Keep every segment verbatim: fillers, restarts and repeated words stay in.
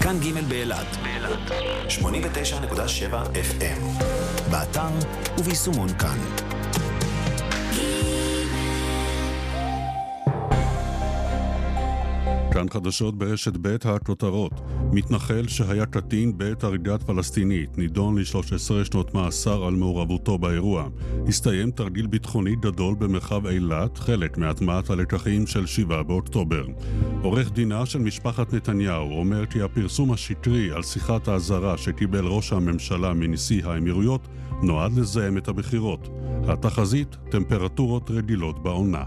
כאן ג' באילת, שמונים ותשע נקודה שבע אף אם, באתר וביישומון כאן. כאן חדשות ברשת ב' הכותרות. מתנחל שהיה קטין בעת הריגת פלסטינית נידון ל-שלוש עשרה שנות מאסר על מעורבותו באירוע. הסתיים תרגיל ביטחוני גדול במרחב אילת, חלק מהטמעת הלקחים של שבעה באוקטובר. עורך דינה של משפחת נתניהו אומר כי הפרסום השקרי על שיחת האזהרה שקיבל ראש הממשלה מנשיא האמירויות נועד לזהם את הבחירות. התחזית, טמפרטורות רגילות בעונה.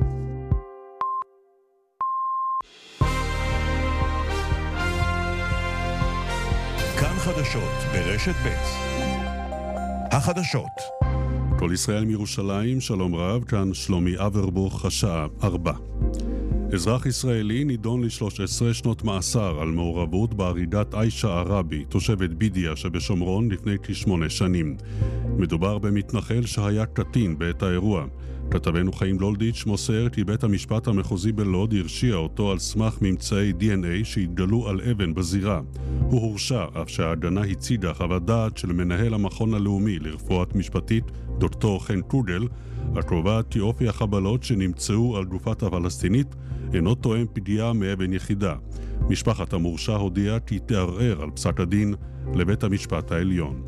חדשות ברשת ב'. החדשות. כל ישראל מירושלים, שלום רב, כאן שלומי אברבוך, השעה ארבע. אזרח ישראלי נידון ל-שלוש עשרה שנות מאסר על מעורבות בהריגת עיישה ערבי, תושבת בידיה שבשומרון לפני כשמונה שנים. מדובר במתנחל שהיה קטין בעת האירוע. כתבנו חיים לולדיץ' מוסר כי בית המשפט המחוזי בלוד הרשיע אותו על סמך ממצאי די אן איי שהתגלו על אבן בזירה. הוא הורשע אף שההגנה הציגה חוות דעת של מנהל המכון הלאומי לרפואת משפטית דוקטור חן קוגל, הקובעת כי אופי החבלות שנמצאו על גופת הפלסטינית אינו תואם פגיעה מאבן יחידה. משפחת המורשע הודיעה כי תערער על פסק הדין לבית המשפט העליון.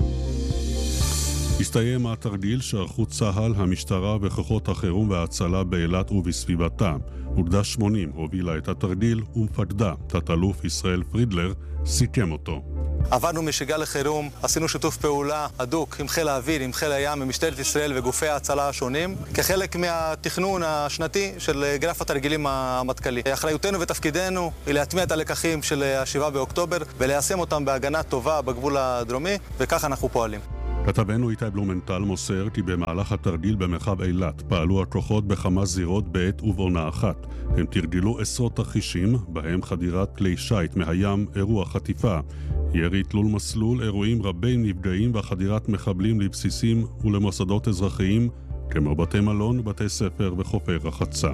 הסתיים התרגיל שערכו צה"ל, המשטרה וכוחות החירום וההצלה באילת ובסביבתה. אוגדה שמונים הובילה את התרגיל ומפקדה, תת-אלוף ישראל פרידלר, סיכם אותו. עברנו משגרה לחירום, עשינו שיתוף פעולה הדוק עם חיל האוויר, עם חיל הים, עם משטרת ישראל וגופי ההצלה השונים, כחלק מהתכנון השנתי של גרף התרגילים המטכ"לי. אחריותנו ותפקידנו היא להטמיע את הלקחים של השבעה באוקטובר וליישם אותם בהגנה טובה בגבול הדרומי, וככה אנחנו פועלים. כתבנו איתי בלומנטל מוסר כי במהלך התרגיל במרחב אילת פעלו הכוחות בכמה זירות בעת ובעונה אחת. הם תרגלו עשרות תרחישים, בהם חדירת כלי שייט מהים, אירוע חטיפה, ירי תלול מסלול, אירועים רבי נפגעים וחדירת מחבלים לבסיסים ולמוסדות אזרחיים, כמו בתי מלון, בתי ספר וחופי רחצה.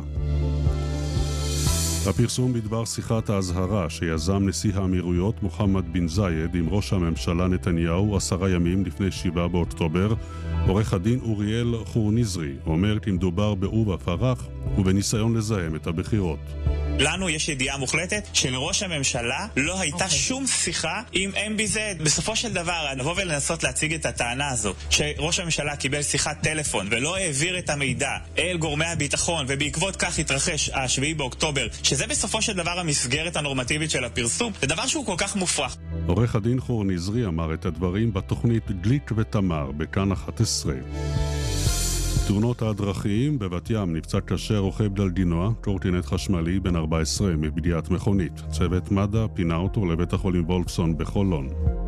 הפרסום בדבר שיחת ההזהרה שיזם נשיא האמירויות מוחמד בן זייד עם ראש הממשלה נתניהו עשרה ימים לפני שבעה באוקטובר, עורך הדין אוריאל חורניזרי אומר כי מדובר בעורבא פרח ובניסיון לזהם את הבחירות. לנו יש ידיעה מוחלטת שלראש הממשלה לא הייתה okay. שום שיחה עם אם בי זד. בסופו של דבר, נבוא ולנסות להציג את הטענה הזו, שראש הממשלה קיבל שיחת טלפון ולא העביר את המידע אל גורמי הביטחון, ובעקבות כך התרחש השביעי באוקטובר, שזה בסופו של דבר המסגרת הנורמטיבית של הפרסום, זה דבר שהוא כל כך מופרך. עורך הדין חורניזרי אמר את הדברים בתוכנית גליק ותמר בכאן אחת עשרה. תאונות הדרכים, בבת ים נפצע קשה רוכב גלגינוע, קורקינט חשמלי בן ארבע עשרה מפגיעת מכונית. צוות מד"א פינה אותו לבית החולים וולפסון בחולון.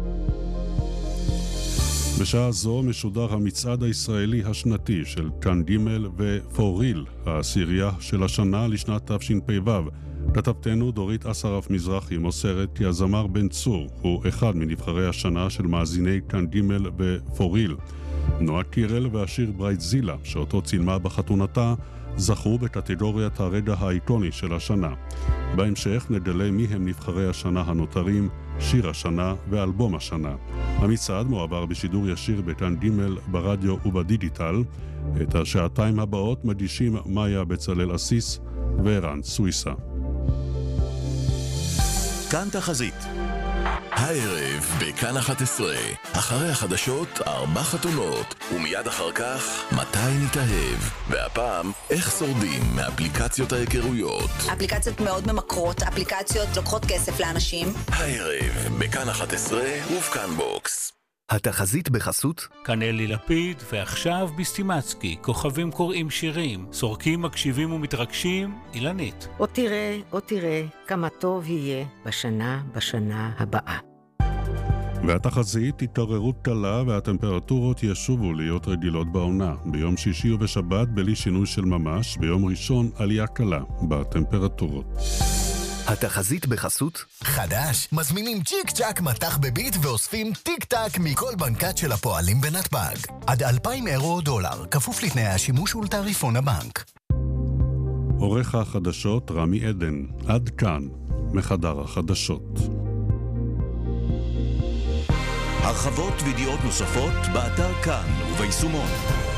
בשעה זו משודר המצעד הישראלי השנתי של כאן ג' ופוריל, העשירייה של השנה לשנת תשפ"ו. כתבתנו דורית אסרף מזרחי מוסרת כי הזמר בן צור הוא אחד מנבחרי השנה של מאזיני כאן ג' ופוריל. נועה קירל והשיר ברייט זילה, שאותו צילמה בחתונתה, זכו בקטגוריית הרגע האיקוני של השנה. בהמשך נגלה מי הם נבחרי השנה הנותרים, שיר השנה ואלבום השנה. המצעד מועבר בשידור ישיר בכאן ג' ברדיו ובדיגיטל. את השעתיים הבאות מגישים מאיה בצלאל אסיס וערן סוויסה. כאן תחזית. הערב בכאן אחת עשרה, אחרי החדשות ארבע חתונות, ומיד אחר כך מתי נתאהב, והפעם איך שורדים מאפליקציות ההיכרויות. אפליקציות מאוד ממכרות, אפליקציות לוקחות כסף לאנשים. הערב בכאן אחת עשרה ובכאן בוקס. התחזית בחסות כאן אלי לפיד, ועכשיו בסטימצקי, כוכבים קוראים שירים, סורקים מקשיבים ומתרגשים, אילנית. או תראה, או תראה, כמה טוב יהיה בשנה, בשנה הבאה. והתחזית התעוררות קלה והטמפרטורות ישובו להיות רגילות בעונה. ביום שישי ובשבת בלי שינוי של ממש, ביום ראשון עלייה קלה בטמפרטורות. התחזית בחסות חדש, מזמינים צ'יק צ'ק מתח בביט ואוספים טיק טק מכל בנקת של הפועלים בנתב"ג. עד אלפיים אירו או דולר, כפוף לתנאי השימוש ולתעריפון הבנק. עורך החדשות רמי עדן, עד כאן מחדר החדשות. הרחבות וידיעות נוספות באתר כאן וביישומון.